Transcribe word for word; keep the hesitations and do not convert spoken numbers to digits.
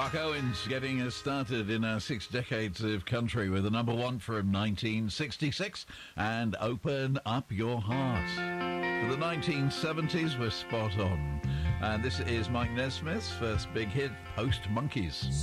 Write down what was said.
Buck Owens getting us started in our six decades of country with a number one from nineteen sixty-six and Open Up Your Heart. For the nineteen seventies, we're spot on. And this is Mike Nesmith's first big hit, Post Monkeys.